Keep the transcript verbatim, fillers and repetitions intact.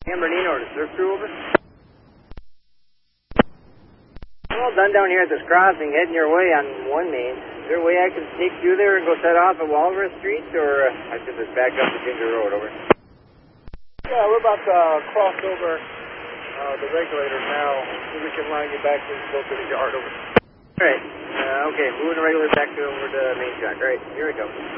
San Bernardino, the surf crew over. Well done down here at this crossing, heading your way on one main. Is there a way I can sneak through there and go set off at Walrus Street, or uh, I should just back up to Ginger Road, over? Yeah, we're about to uh, cross over uh, the regulator now, so we can line you back and go to the yard, over. All right, uh, okay, moving the regulator back to over to Main Track. All right, here we go.